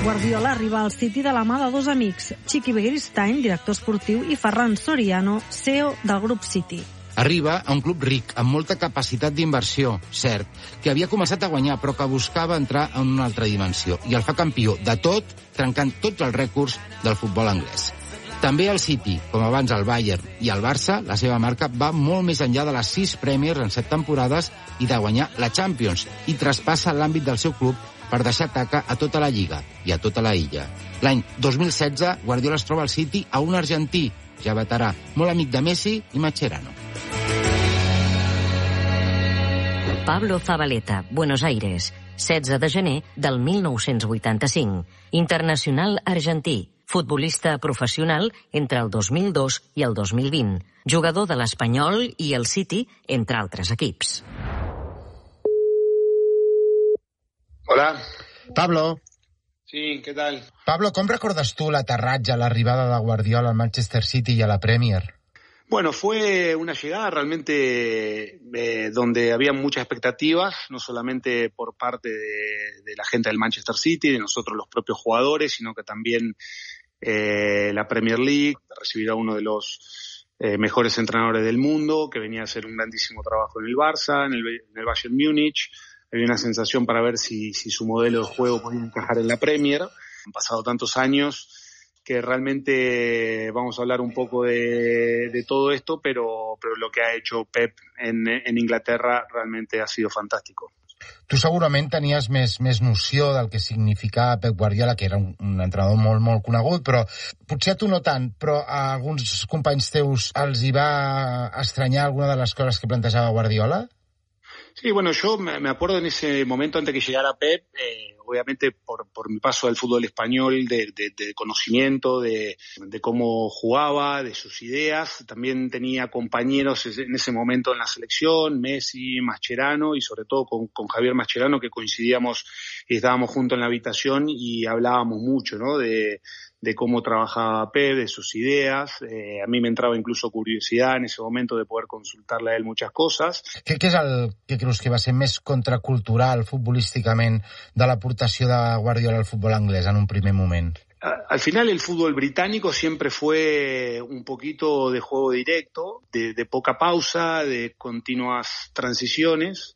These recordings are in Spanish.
Guardiola arriba al City de la mà de dos amics, Chiqui Begiristain, director esportiu, i Ferran Soriano, CEO del grup City. Arriba a un club ric, amb molta capacitat d'inversió, cert, que havia començat a guanyar, però que buscava entrar en una altra dimensió. I el fa campió de tot, trencant tots els rècords del futbol anglès. També el City, com abans el Bayern i el Barça, la seva marca va molt més enllà de les 6 Premiers en 7 temporades i de guanyar la Champions, i traspassa l'àmbit del seu club per deixar taca a tota la Lliga i a tota la illa. L'any 2016, Guardiola es troba al City a un argentí, ja veterà, molt amic de Messi i Mascherano. Pablo Zabaleta, Buenos Aires, 16 de gener del 1985. Internacional argentí, futbolista professional entre el 2002 i el 2020, jugador de l'Espanyol i el City, entre altres equips. Hola. Pablo. Sí, ¿qué tal? Pablo, ¿cómo recordas tú l'aterratge, l'arribada de Guardiola al Manchester City y a la Premier? Bueno, fue una llegada realmente donde había muchas expectativas, no solamente por parte de la gente del Manchester City, de nosotros los propios jugadores, sino que también la Premier League, recibir a uno de los mejores entrenadores del mundo, que venía a hacer un grandísimo trabajo en el Barça, en el Bayern Múnich. Había una sensación para ver si su modelo de juego podía encajar en la Premier. Han pasado tantos años que realmente vamos a hablar un poco de todo esto, pero lo que ha hecho Pep en Inglaterra realmente ha sido fantástico. Tu segurament tenies més noció del que significava Pep Guardiola, que era un entrenador molt conegut, però potser a tu no tant, però a alguns companys teus els hi va estranyar alguna de les coses que plantejava Guardiola? Sí, bueno, yo me acuerdo en ese momento antes que llegara Pep, obviamente por mi paso del fútbol español, de conocimiento, de cómo jugaba, de sus ideas. También tenía compañeros en ese momento en la selección, Messi, Mascherano y sobre todo con Javier Mascherano, que coincidíamos y estábamos juntos en la habitación y hablábamos mucho, ¿no? De cómo trabajaba Pep, de sus ideas. A mí me entraba incluso curiosidad en ese momento de poder consultarle a él muchas cosas. Què és el que creus que va ser més contracultural futbolísticament de l'aportació de Guardiola al futbol anglès en un primer moment? Al final el fútbol británico siempre fue un poquito de juego directo, de poca pausa, de continuas transiciones.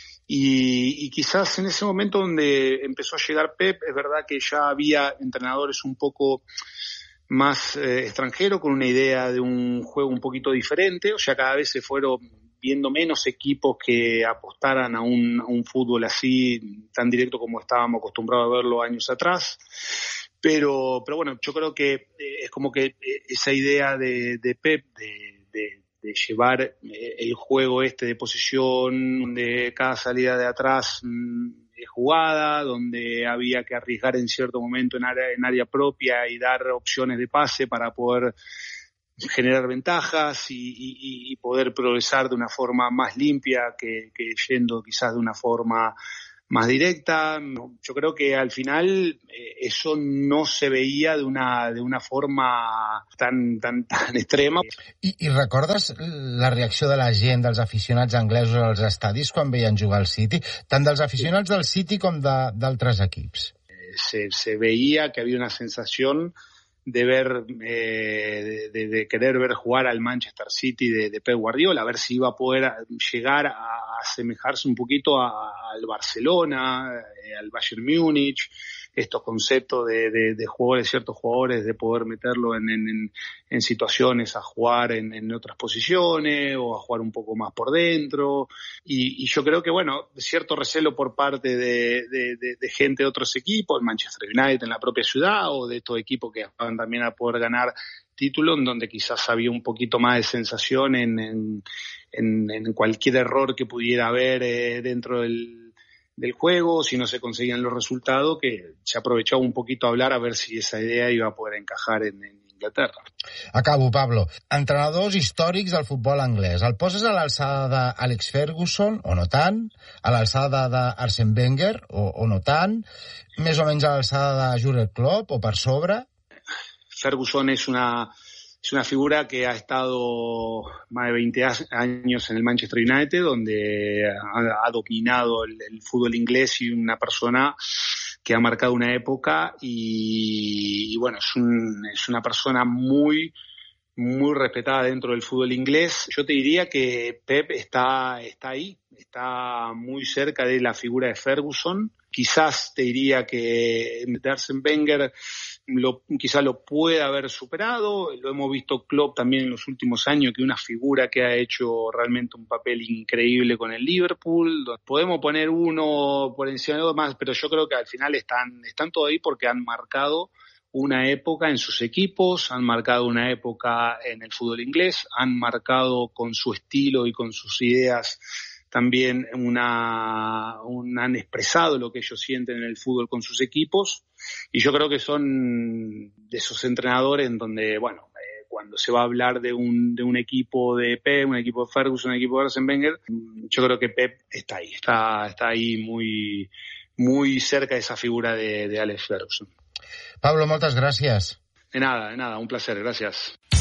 Y quizás en ese momento donde empezó a llegar Pep, es verdad que ya había entrenadores un poco más extranjeros, con una idea de un juego un poquito diferente, o sea, cada vez se fueron viendo menos equipos que apostaran a un fútbol así tan directo como estábamos acostumbrados a verlo años atrás. Pero bueno, yo creo que es como que esa idea de Pep de llevar el juego de posesión, de cada salida de atrás jugada, donde había que arriesgar en cierto momento en área propia y dar opciones de pase para poder generar ventajas y poder progresar de una forma más limpia que yendo quizás de una forma más directa. Yo creo que al final eso no se veía de una forma tan extrema. I recordes la reacció de la gent, dels aficionats anglesos als estadis quan veien jugar al City, tant dels aficionats del City com d'altres equips? Se veía que había una sensación de ver, de querer ver jugar al Manchester City de Pep Guardiola, a ver si iba a poder llegar a asemejarse un poquito al Barcelona, al Bayern Múnich, estos conceptos de jugadores, ciertos jugadores, de poder meterlo en situaciones a jugar en otras posiciones o a jugar un poco más por dentro. Y yo creo que, bueno, cierto recelo por parte de gente de otros equipos, el Manchester United en la propia ciudad o de estos equipos que van también a poder ganar títulos, en donde quizás había un poquito más de sensación en cualquier error que pudiera haber dentro del juego, si no se conseguían los resultados, que se aprovechaba un poquito a hablar a ver si esa idea iba a poder encajar en Inglaterra. Acabo, Pablo. Entrenadors històrics del futbol anglès. El poses a l'alçada d'Alex Ferguson, o no tant? A l'alçada d'Arsène Wenger, o no tant? Més o menys a l'alçada de Jürgen Klopp, o per sobre? Ferguson es una figura que ha estado más de 20 años en el Manchester United, donde ha dominado el fútbol inglés y una persona ha marcado una época y bueno, es una persona muy respetada dentro del fútbol inglés. Yo te diría que Pep está ahí, está muy cerca de la figura de Ferguson. Quizás te diría que Arsène Wenger quizás lo puede haber superado. Lo hemos visto Klopp también en los últimos años, que una figura que ha hecho realmente un papel increíble con el Liverpool. Podemos poner uno por encima de dos más, pero yo creo que al final están todos ahí porque han marcado una época en sus equipos, han marcado una época en el fútbol inglés, han marcado con su estilo y con sus ideas también han expresado lo que ellos sienten en el fútbol con sus equipos, y yo creo que son de esos entrenadores en donde, bueno, cuando se va a hablar de un equipo de Pep, un equipo de Ferguson, un equipo de Arsène Wenger, yo creo que Pep está ahí muy, muy cerca de esa figura de Alex Ferguson. Pablo, moltes gràcies. De nada, un placer, gracias.